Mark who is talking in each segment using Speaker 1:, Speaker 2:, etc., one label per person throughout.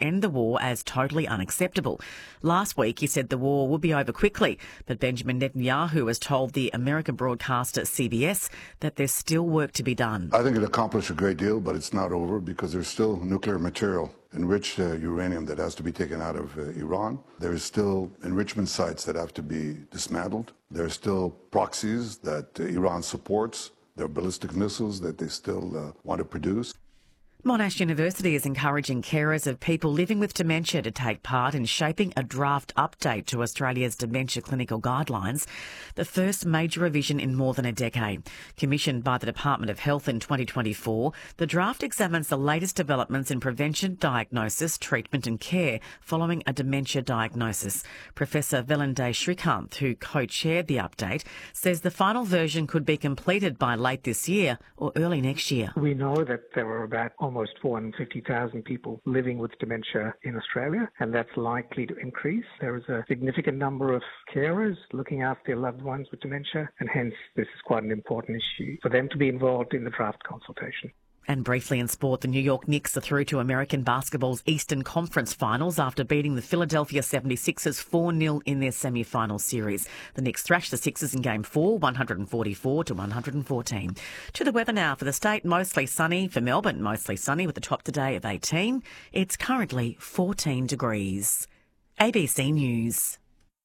Speaker 1: end the war as totally unacceptable. Last week, he said the war would be over quickly, but Benjamin Netanyahu has told the American broadcaster CBS that there's still work to be done.
Speaker 2: I think it accomplished a great deal, but it's not over because there's still nuclear material, enriched uranium that has to be taken out of Iran. There is still enrichment sites that have to be dismantled. There are still proxies that Iran supports. There are ballistic missiles that they still want to produce.
Speaker 1: Monash University is encouraging carers of people living with dementia to take part in shaping a draft update to Australia's dementia clinical guidelines, the first major revision in more than a decade. Commissioned by the Department of Health in 2024, the draft examines the latest developments in prevention, diagnosis, treatment and care following a dementia diagnosis. Professor Velanday Srikanth, who co-chaired the update, says the final version could be completed by late this year or early next year.
Speaker 3: We know that there were about almost 450,000 people living with dementia in Australia, and that's likely to increase. There is a significant number of carers looking after their loved ones with dementia, and hence this is quite an important issue for them to be involved in the draft consultation.
Speaker 1: And briefly in sport, the New York Knicks are through to American basketball's Eastern Conference Finals after beating the Philadelphia 76ers 4-0 in their semi-final series. The Knicks thrashed the Sixers in Game 4, 144-114. To the weather now for the state, mostly sunny. For Melbourne, mostly sunny with a top today of 18. It's currently 14 degrees. ABC News.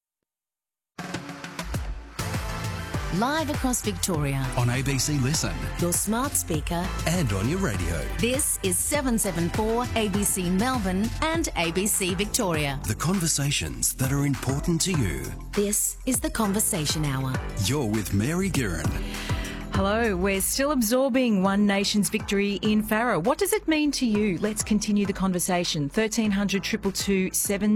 Speaker 4: Live across Victoria.
Speaker 5: On ABC Listen.
Speaker 4: Your smart speaker.
Speaker 5: And on your radio.
Speaker 4: This is 774 ABC Melbourne and ABC Victoria.
Speaker 5: The conversations that are important to you.
Speaker 4: This is the Conversation Hour.
Speaker 5: You're with Mary Guerin.
Speaker 6: Hello, we're still absorbing One Nation's victory in Faro. What does it mean to you? Let's continue the conversation. 1300 222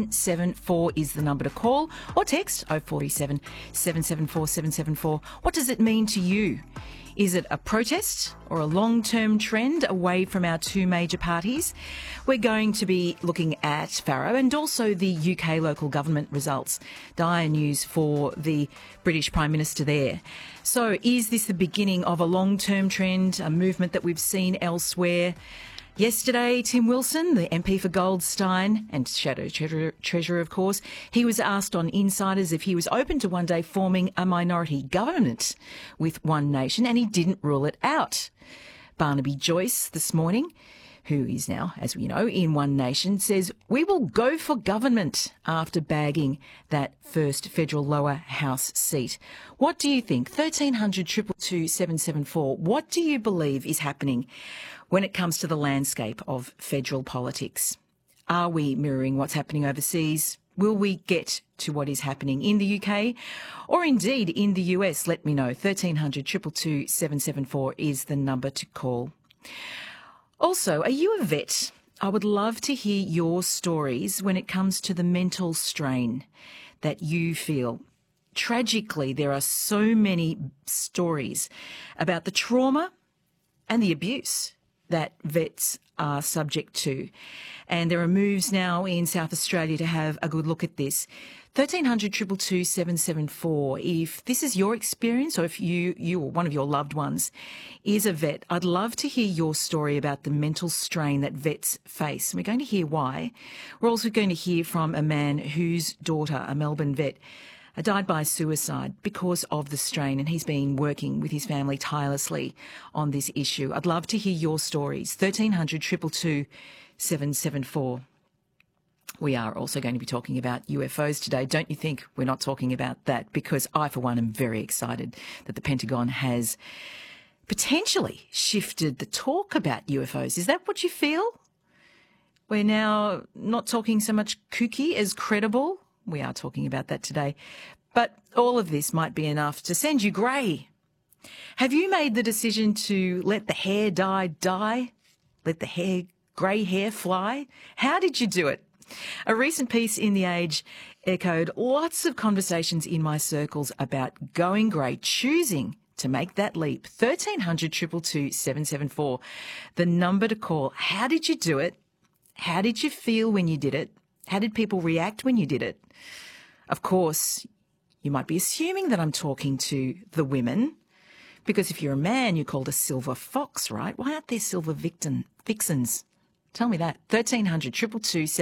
Speaker 6: 774 is the number to call or text 047 774 774. What does it mean to you? Is it a protest or a long-term trend away from our two major parties? We're going to be looking at Faro and also the UK local government results. Dire news for the British Prime Minister there. So is this the beginning of a long-term trend, a movement that we've seen elsewhere? Yesterday, Tim Wilson, the MP for Goldstein and Shadow Treasurer, of course, he was asked on Insiders if he was open to one day forming a minority government with One Nation, and he didn't rule it out. Barnaby Joyce this morning, who is now, as we know, in One Nation, says, we will go for government after bagging that first federal lower house seat. What do you think? 1300 222 774. What do you believe is happening when it comes to the landscape of federal politics? Are we mirroring what's happening overseas? Will we get to what is happening in the UK or indeed in the US? Let me know. 1300 222 774 is the number to call. Also, are you a vet? I would love to hear your stories when it comes to the mental strain that you feel. Tragically, there are so many stories about the trauma and the abuse that vets are subject to. And there are moves now in South Australia to have a good look at this. 1300 222 774. If this is your experience or if you or one of your loved ones is a vet, I'd love to hear your story about the mental strain that vets face. And we're going to hear why. We're also going to hear from a man whose daughter, a Melbourne vet, died by suicide because of the strain, and he's been working with his family tirelessly on this issue. I'd love to hear your stories. 1300 222 774. We are also going to be talking about UFOs today. Don't you think we're not talking about that? Because I, for one, am very excited that the Pentagon has potentially shifted the talk about UFOs. Is that what you feel? We're now not talking so much kooky as credible. We are talking about that today. But all of this might be enough to send you grey. Have you made the decision to let the hair dye? Let the grey hair fly? How did you do it? A recent piece in The Age echoed lots of conversations in my circles about going grey, choosing to make that leap. 1300 222 774, the number to call. How did you do it? How did you feel when you did it? How did people react when you did it? Of course, you might be assuming that I'm talking to the women, because if you're a man, you're called a silver fox, right? Why aren't there silver vixens? Tell me that. 1300 222